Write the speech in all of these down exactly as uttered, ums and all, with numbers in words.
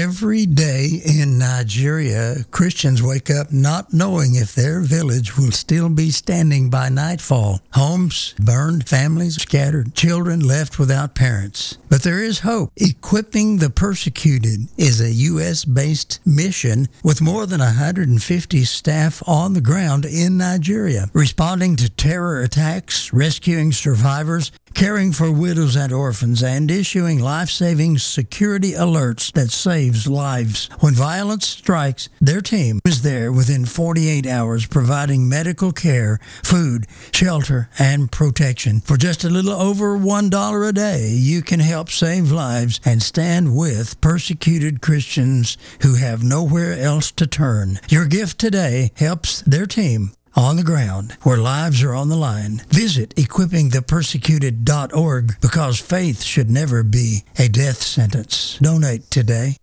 Every day in Nigeria, Christians wake up not knowing if their village will still be standing by nightfall. Homes burned, families scattered, children left without parents. But there is hope. Equipping the Persecuted is a U S-based mission with more than one hundred fifty staff on the ground in Nigeria, responding to terror attacks, rescuing survivors, caring for widows and orphans, and issuing life-saving security alerts that saves lives. When violence strikes, their team is there within forty-eight hours, providing medical care, food, shelter, and protection. For just a little over one dollar a day, you can help save lives and stand with persecuted Christians who have nowhere else to turn. Your gift today helps their team on the ground where lives are on the line. Visit equipping the persecuted dot org because faith should never be a death sentence. Donate today.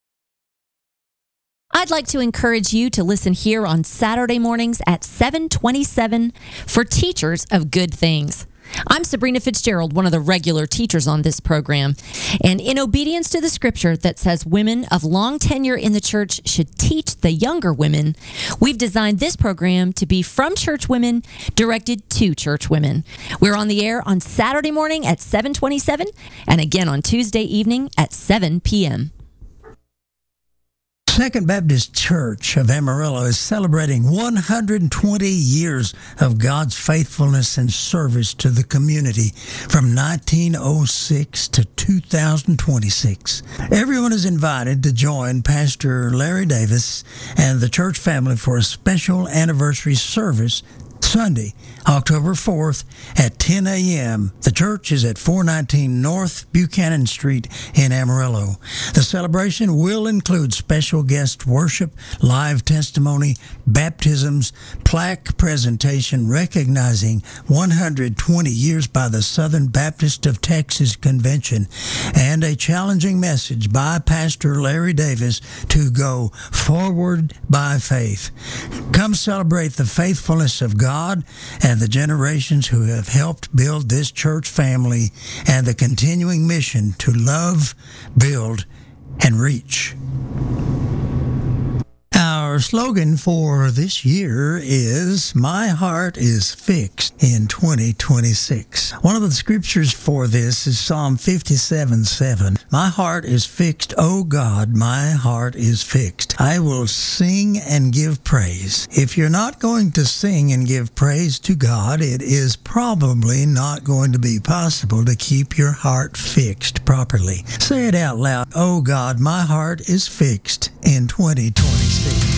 I'd like to encourage you to listen here on Saturday mornings at seven twenty-seven for Teachers of Good Things. I'm Sabrina Fitzgerald, one of the regular teachers on this program. And in obedience to the scripture that says women of long tenure in the church should teach the younger women, we've designed this program to be from church women, directed to church women. We're on the air on Saturday morning at seven twenty-seven and again on Tuesday evening at seven p.m. Second Baptist Church of Amarillo is celebrating one hundred twenty years of God's faithfulness and service to the community from nineteen oh six to two thousand twenty-six. Everyone is invited to join Pastor Larry Davis and the church family for a special anniversary service Sunday, October fourth at ten a.m. The church is at four nineteen North Buchanan Street in Amarillo. The celebration will include special guest worship, live testimony, baptisms, plaque presentation recognizing one hundred twenty years by the Southern Baptist of Texas Convention, and a challenging message by Pastor Larry Davis to go forward by faith. Come celebrate the faithfulness of God and the generations who have helped build this church family and the continuing mission to love, build, and reach. Our slogan for this year is, "My heart is fixed in twenty twenty-six. One of the scriptures for this is Psalm fifty-seven seven. My heart is fixed, O God, my heart is fixed. I will sing and give praise. If you're not going to sing and give praise to God, it is probably not going to be possible to keep your heart fixed properly. Say it out loud. Oh God, my heart is fixed in twenty twenty-six.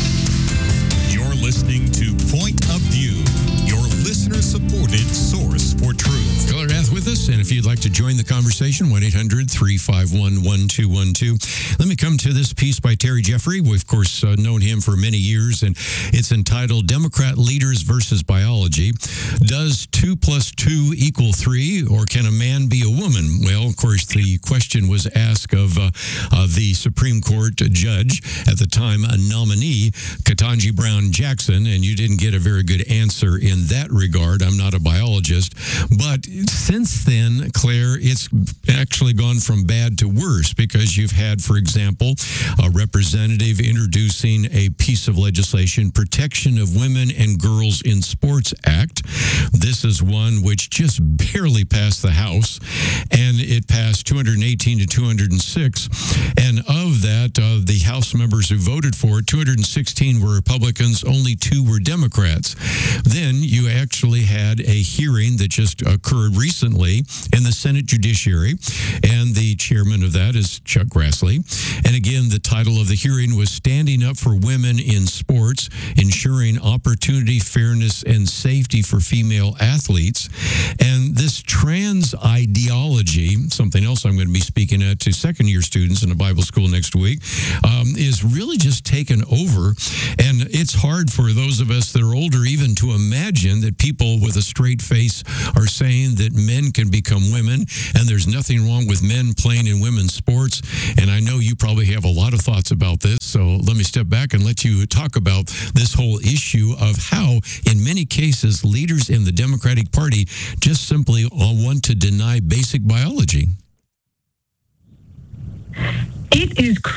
You're listening to Point of View, your listener-supported source for truth. Color Death with us, and if you'd like to join the conversation, one eight hundred three five one one two one two. Let me come to this piece by Terry Jeffrey. We've, of course, uh, known him for many years, and it's entitled Democrat Leaders versus Biology. Does two plus two equal three, or can a man be a woman? Well, of course, the question was asked of uh, uh, the Supreme Court judge at the time, a nominee, Ketanji Brown Jackson, and you didn't get a very good answer in that regard. I'm not a biologist, but since then, Claire, it's actually gone from bad to worse because you've had, for example, a representative introducing a piece of legislation, Protection of Women and Girls in Sports Act. This is one which just barely passed the House, and it passed two hundred eighteen to two hundred six. And of that, uh, the House members who voted for it, two hundred sixteen were Republicans, only two were Democrats. Then you actually had a hearing that just occurred recently in the Senate Judiciary, and the chairman of that is Chuck Grassley. And again, the title of the hearing was Standing Up for Women in Sports, Ensuring Opportunity, Fairness, and Safety for Female Athletes. And this trans ideology, something else I'm going to be speaking at to second-year students in a Bible school next week, um, is really just taken over. And it's hard for those of us that are older even to imagine that people with a straight face are saying that men can become women, and there's nothing wrong with men playing in women's sports. And I know you probably have a lot of thoughts about this, so let me step back and let you talk about this whole issue of how, in many cases, leaders in the Democratic Party just simply want to deny basic biology. It is crazy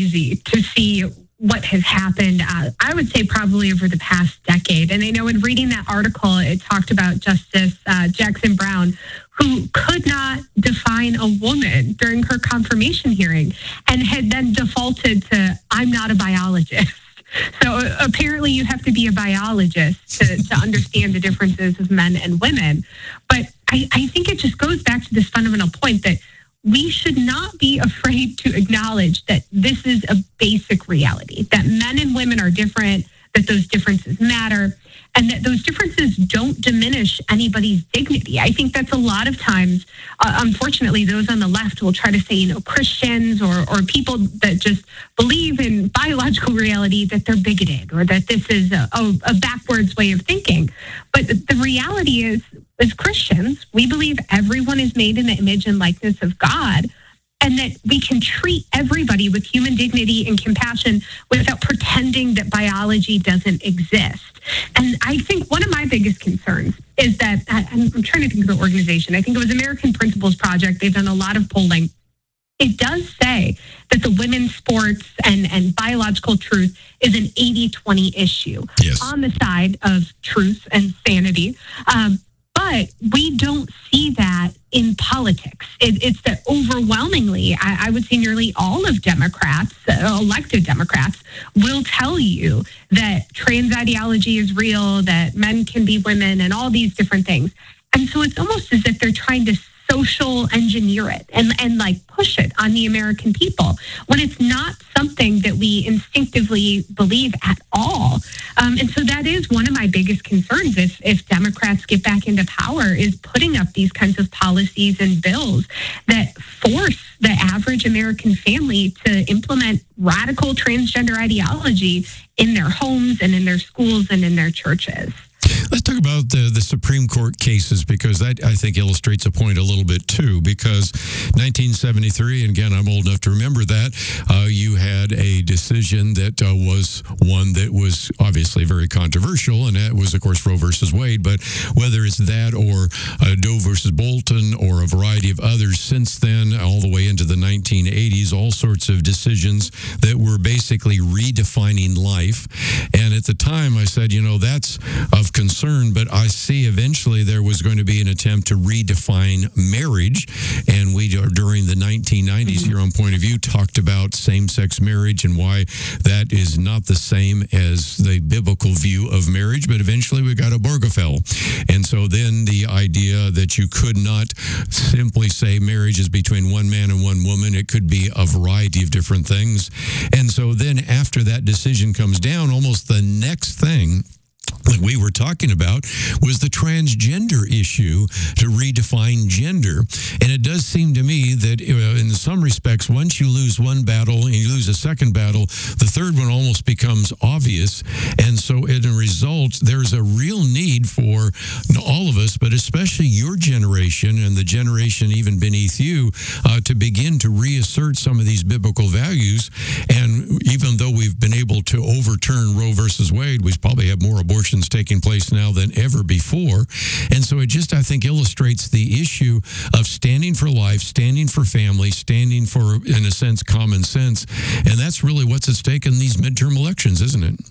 crazy to see what has happened, uh, I would say probably over the past decade. And I know in reading that article, it talked about Justice uh, Jackson Brown, who could not define a woman during her confirmation hearing and had then defaulted to, I'm not a biologist. So uh, apparently you have to be a biologist to, to understand the differences of men and women. But I, I think it just goes back to this fundamental point that we should not be afraid to acknowledge that this is a basic reality, that men and women are different, that those differences matter, and that those differences don't diminish anybody's dignity. I think that's a lot of times, uh, unfortunately, those on the left will try to say, you know, Christians or, or people that just believe in biological reality, that they're bigoted or that this is a, a, a backwards way of thinking. But the reality is, as Christians, we believe everyone is made in the image and likeness of God, and that we can treat everybody with human dignity and compassion without pretending that biology doesn't exist. And I think one of my biggest concerns is that, I'm, I'm trying to think of the organization, I think it was American Principles Project, they've done a lot of polling. It does say that the women's sports and, and biological truth is an eighty twenty issue. Yes. On the side of truth and sanity. Um, But we don't see that in politics. It, it's that overwhelmingly, I, I would say nearly all of Democrats, uh, elected Democrats, will tell you that trans ideology is real, that men can be women, and all these different things. And so it's almost as if they're trying to social engineer it and, and like push it on the American people when it's not something that we instinctively believe at all. Um, and so that is one of my biggest concerns if, if Democrats get back into power, is putting up these kinds of policies and bills that force the average American family to implement radical transgender ideology in their homes and in their schools and in their churches. Let's talk about the, the Supreme Court cases, because that, I think, illustrates a point a little bit, too, because nineteen seventy-three, and again, I'm old enough to remember that, uh, you had a decision that uh, was one that was obviously very controversial, and that was, of course, Roe versus Wade. But whether it's that or uh, Doe versus Bolton or a variety of others since then, all the way into the nineteen eighties, all sorts of decisions that were basically redefining life. And at the time, I said, you know, that's of concern, but I see eventually there was going to be an attempt to redefine marriage. And we, during the nineteen nineties, mm-hmm. your own point of view, talked about same-sex marriage and why that is not the same as the biblical view of marriage. But eventually we got Obergefell. And so then the idea that you could not simply say marriage is between one man and one woman, it could be a variety of different things. And so then after that decision comes down, almost the next thing that we were talking about was the transgender issue, to redefine gender. And it does seem to me that uh, in some respects, once you lose one battle and you lose a second battle, the third one almost becomes obvious. And so as a result, there's a real need for all of us, but especially your generation and the generation even beneath you, uh, to begin to reassert some of these biblical values. And even though we've been able to overturn Roe versus Wade, we probably have more abortions taking place now than ever before. And so it just, I think, illustrates the issue of standing for life, standing for family, standing for, in a sense, common sense. And that's really what's at stake in these midterm elections, isn't it?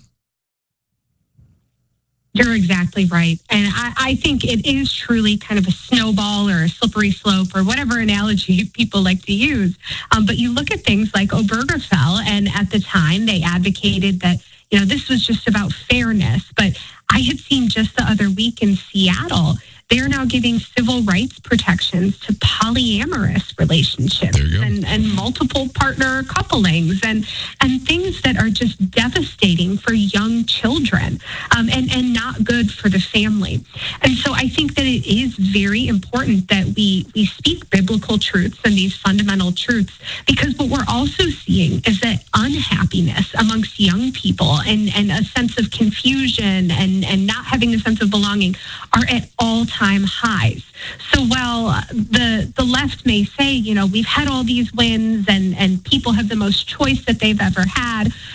You're exactly right. And I, I think it is truly kind of a snowball or a slippery slope or whatever analogy people like to use. Um, but you look at things like Obergefell, and at the time they advocated that, you know, this was just about fairness. But I had seen just the other week in Seattle, they're now giving civil rights protections to polyamorous relationships and, and multiple partner couplings and, and things that are just devastating for young children um, and, and not good for the family. And so I think that it is very important that we, we speak biblical truths and these fundamental truths, because what we're also seeing is that unhappiness amongst young people and, and a sense of confusion and, and not having a sense of belonging are at all times time highs. So while the the left may say, you know, we've had all these wins and, and people have the most choice that they've ever had,